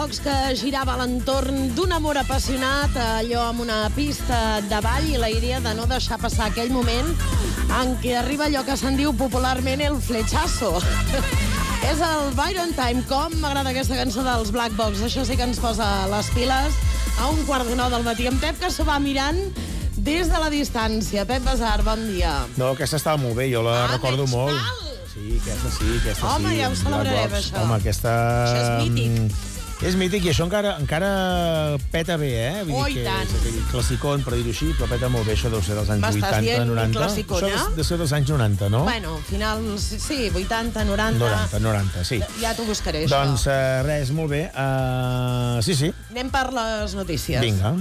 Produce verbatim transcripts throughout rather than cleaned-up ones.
Box que girava a l'entorn d'un amor apassionat, allò amb una pista de ball i la idea de no deixar passar aquell moment en què arriba allò que se'n diu popularment el flechazo. És el Byron Time. Com m'agrada aquesta cançó dels Black Box. Això sí que ens posa les piles a un quart de nou del matí. En Pep, que s'ho va mirant des de la distància. Pep Basar, bon dia. No, aquesta estava molt bé, jo la ah, recordo molt. Mal. Sí, aquesta sí, aquesta Home, sí. ja ho celebrarem, això. Home, aquesta... Això és mític. És mític i això encara encara peta bé, eh? Vull oh, dir que tant. És aquell classicón, per dir-ho així, però peta molt bé. Això deu ser dels anys M'estàs vuitanta, noranta. Classicona? Això deu ser dels anys noranta, no? Bueno, finals, sí, vuitanta, noranta... noranta, noranta, sí. Ja t'ho buscaré, doncs, això. Doncs uh, res, molt bé. Uh, sí, sí. Anem per les notícies. Vinga.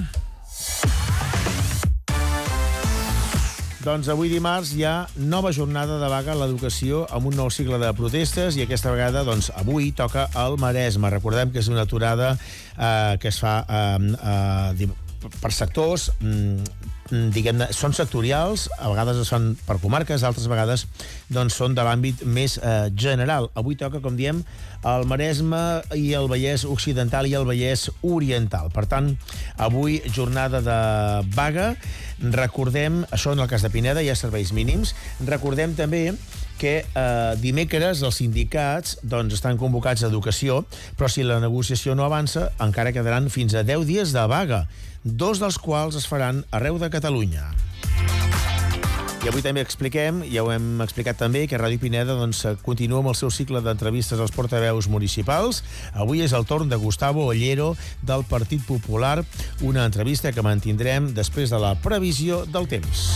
Doncs avui dimarts hi ha nova jornada de vaga a l'educació amb un nou cicle de protestes i aquesta vegada, doncs, avui toca al Maresme. Recordem que és una aturada eh, que es fa eh, eh, per sectors, mm, diguem-ne, són sectorials, a vegades es fan per comarques, altres vegades doncs, són de l'àmbit més eh, general. Avui toca, com diem, el Maresme i el Vallès Occidental i el Vallès Oriental. Per tant, avui jornada de vaga. Recordem, això en el cas de Pineda hi ha serveis mínims. Recordem també que eh, dimecres els sindicats doncs, estan convocats a educació, però si la negociació no avança, encara quedaran fins a deu dies de vaga, dos dels quals es faran arreu de Catalunya. I avui també expliquem, ja ho hem explicat també, que Ràdio Pineda doncs, continua amb el seu cicle d'entrevistes als portaveus municipals. Avui és el torn de Gustavo Ollero, del Partit Popular, una entrevista que mantindrem després de la previsió del temps.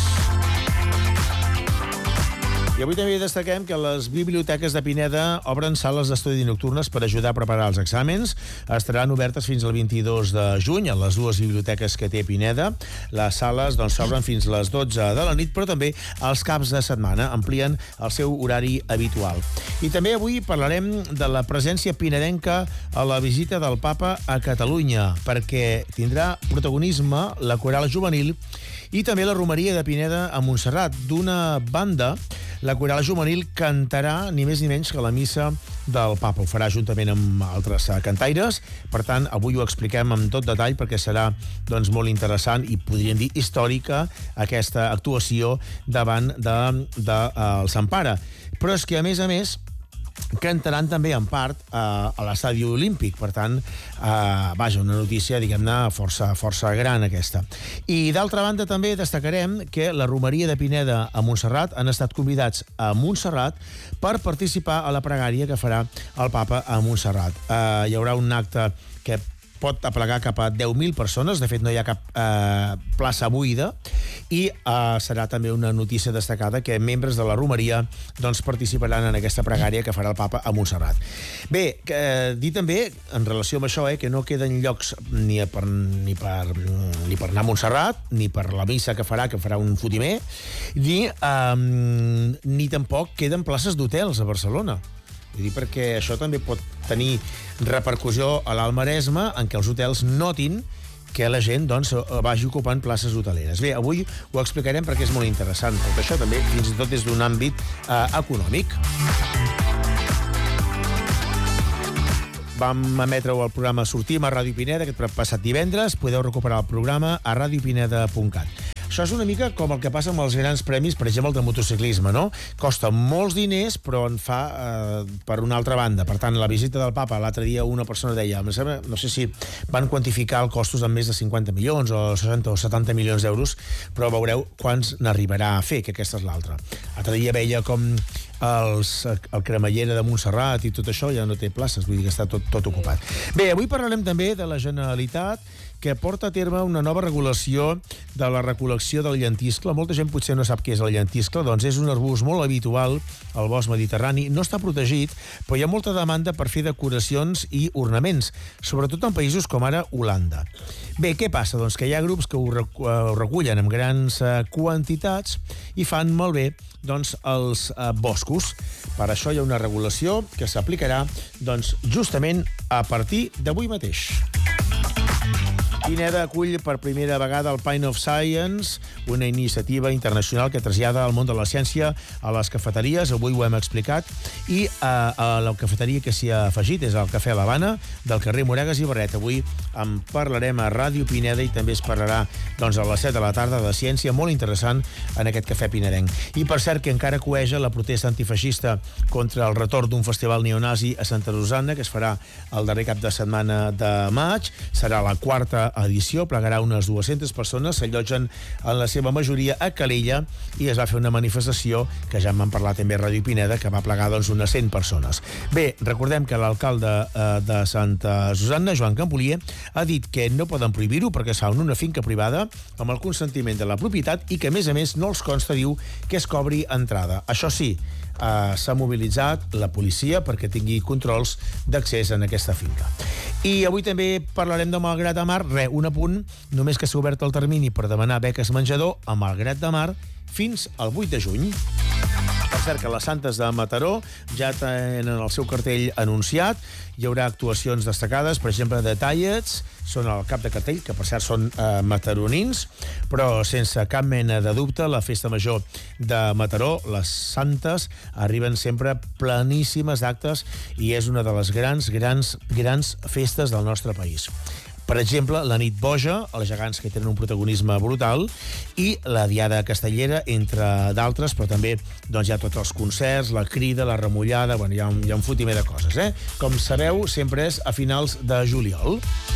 I avui també destaquem que les biblioteques de Pineda obren sales d'estudi nocturnes per ajudar a preparar els exàmens. Estaran obertes fins al vint-i-dos de juny a les dues biblioteques que té Pineda. Les sales doncs, s'obren fins a les dotze de la nit, però també els caps de setmana amplien el seu horari habitual. I també avui parlarem de la presència pinedenca a la visita del Papa a Catalunya, perquè tindrà protagonisme la coral juvenil i també la romeria de Pineda a Montserrat. D'una banda, la coral juvenil cantarà ni més ni menys que la missa del Papa. Ho farà juntament amb altres cantaires. Per tant, avui ho expliquem amb tot detall perquè serà doncs, molt interessant i podríem dir històrica aquesta actuació davant de, de, uh, el Sant Pare. Però és que, a més a més, cantaran també en part eh, a l'estadi olímpic. Per tant, eh, vaja, una notícia, diguem-ne, força, força gran aquesta. I d'altra banda també destacarem que la romeria de Pineda a Montserrat han estat convidats a Montserrat per participar a la pregària que farà el Papa a Montserrat. Eh, hi haurà un acte que pot aplegar cap a deu mil persones, de fet no hi ha cap eh, plaça buida, i eh, serà també una notícia destacada que membres de la romeria doncs, participaran en aquesta pregària que farà el Papa a Montserrat. Bé, que, eh, dir també, en relació amb això, eh, que no queden llocs ni per, ni, per, ni per anar a Montserrat, ni per la missa que farà, que farà un fotimer, ni, eh, ni tampoc queden places d'hotels a Barcelona. Vull dir, perquè això també pot tenir repercussió a l'Alt Maresme en què els hotels notin que la gent doncs, vagi ocupant places hoteleres. Bé, avui ho explicarem perquè és molt interessant. Tot això també, fins i tot des d'un àmbit eh, econòmic. Vam emetre-ho al programa Sortim a Ràdio Pineda aquest passat divendres. Podeu recuperar el programa a radiopineda punt cat. Això és una mica com el que passa amb els grans premis, per exemple, el de motociclisme, no? Costa molts diners, però en fa eh, per una altra banda. Per tant, la visita del Papa, l'altre dia una persona deia, no sé si van quantificar els costos en més de cinquanta milions o seixanta o setanta milions d'euros, però veureu quants n'arribarà a fer, que aquesta és l'altra. L'altre dia veia com els, el cremallera de Montserrat i tot això ja no té places, vull dir que està tot, tot ocupat. Bé, avui parlarem també de la Generalitat, que porta a terme una nova regulació de la recol·lecció del llentiscle. Molta gent potser no sap què és el llentiscle, doncs és un arbust molt habitual al bosc mediterrani. No està protegit, però hi ha molta demanda per fer decoracions i ornaments, sobretot en països com ara Holanda. Bé, què passa? Doncs que hi ha grups que ho recullen en grans quantitats i fan malbé doncs, els eh, boscos. Per això hi ha una regulació que s'aplicarà doncs, justament a partir d'avui mateix. Pineda acull per primera vegada el Pint of Science, una iniciativa internacional que trasllada el món de la ciència a les cafeteries. Avui ho hem explicat. I eh, a la cafeteria que s'hi ha afegit és el Cafè l'Havana, del carrer Moregas i Barret. Avui en parlarem a Ràdio Pineda i també es parlarà doncs, a les set de la tarda de ciència, molt interessant en aquest cafè pinedenc. I per cert que encara coeja la protesta antifeixista contra el retorn d'un festival neonazi a Santa Susanna, que es farà el darrer cap de setmana de maig. Serà la quarta edició, plegarà unes dues-centes persones, s'allotgen en la seva majoria a Calella i es va fer una manifestació que ja en vam parlar també a Ràdio Pineda, que va plegar doncs, unes cent persones. Bé, recordem que l'alcalde eh, de Santa Susanna, Joan Campolier, ha dit que no poden prohibir-ho perquè es fa en una finca privada amb el consentiment de la propietat i que, a més a més, no els consta, diu, que es cobri entrada. Això sí, Uh, s'ha mobilitzat la policia perquè tingui controls d'accés en aquesta finca. I avui també parlarem de Malgrat de Mar. Re, un apunt, només que s'ha obert el termini per demanar beques menjador a Malgrat de Mar fins al vuit de juny. Per cert que les Santes de Mataró ja tenen el seu cartell anunciat. Hi haurà actuacions destacades, per exemple, de Tallets, són al cap de cartell, que per cert són eh, mataronins, però sense cap mena de dubte, la festa major de Mataró, les Santes, arriben sempre pleníssimes d'actes i és una de les grans, grans, grans festes del nostre país. Per exemple, la nit boja, els gegants que tenen un protagonisme brutal, i la diada castellera, entre d'altres, però també doncs, hi ha tots els concerts, la crida, la remullada, bueno, hi ha un, hi ha un fotimer de coses, eh? Com sabeu, sempre és a finals de juliol.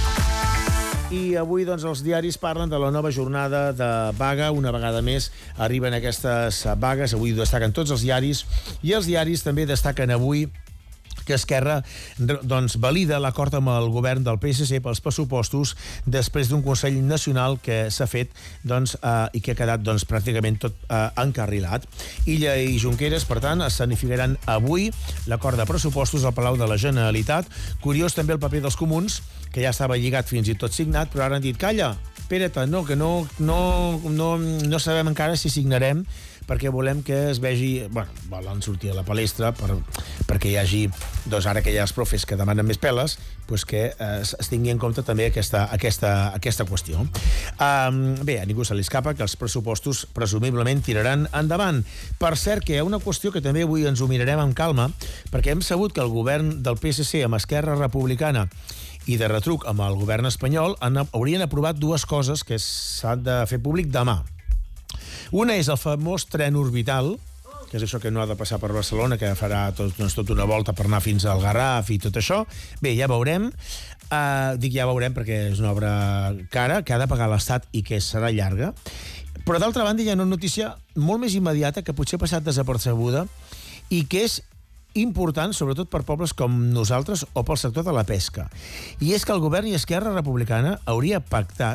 I avui doncs, els diaris parlen de la nova jornada de vaga. Una vegada més arriben aquestes vagues. Avui destaquen tots els diaris. I els diaris també destaquen avui que Esquerra doncs, valida l'acord amb el govern del P S C pels pressupostos després d'un Consell Nacional que s'ha fet doncs, eh, i que ha quedat doncs, pràcticament tot eh, encarrilat. Illa i Junqueras, per tant, escenificaran avui l'acord de pressupostos al Palau de la Generalitat. Curiós també el paper dels comuns, que ja estava lligat fins i tot signat, però ara han dit, calla, espera't, no, que no, no, no, no sabem encara si signarem, perquè volem que es vegi... Bueno, volen sortir a la palestra per, perquè hi hagi, doncs ara que hi ha els profes que demanen més peles, doncs que es, es tingui en compte també aquesta, aquesta, aquesta qüestió. Um, bé, a ningú se li escapa que els pressupostos presumiblement tiraran endavant. Per cert, que hi ha una qüestió que també avui ens ho mirarem amb calma, perquè hem sabut que el govern del P S C amb Esquerra Republicana i de retruc amb el govern espanyol han, haurien aprovat dues coses que s'han de fer públic demà. Una és el famós tren orbital, que és això que no ha de passar per Barcelona, que farà tot, doncs, tota una volta per anar fins al Garraf i tot això. Bé, ja veurem. Uh, dic ja veurem perquè és una obra cara, que ha de pagar l'Estat i que serà llarga. Però d'altra banda hi ha una notícia molt més immediata que potser ha passat desapercebuda i que és important, sobretot per pobles com nosaltres o pel sector de la pesca. I és que el govern i Esquerra Republicana hauria pactat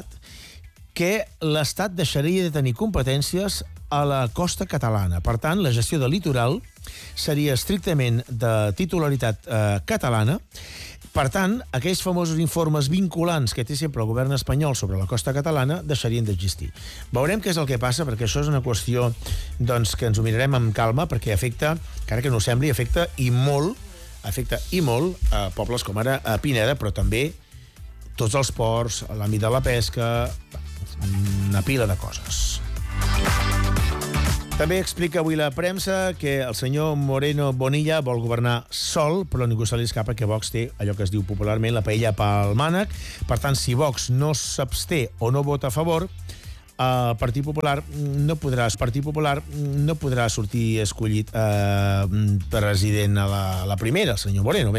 que l'Estat deixaria de tenir competències a la costa catalana. Per tant, la gestió del litoral seria estrictament de titularitat eh, catalana. Per tant, aquells famosos informes vinculants que té sempre el govern espanyol sobre la costa catalana deixarien d'existir. Veurem què és el que passa, perquè això és una qüestió doncs, que ens ho mirarem amb calma, perquè afecta, encara que no ho sembli, afecta i molt, afecta i molt a pobles com ara a Pineda, però també tots els ports, l'àmbit de la pesca, una pila de coses. També explica avui la premsa que el senyor Moreno Bonilla vol governar sol, però ningú se li escapa que Vox té allò que es diu popularment la paella pel mànec. Per tant, si Vox no s'absté o no vota a favor, el Partit Popular no podrà, el Partit Popular no podrà sortir escollit eh, president a la, a la primera, el senyor Moreno.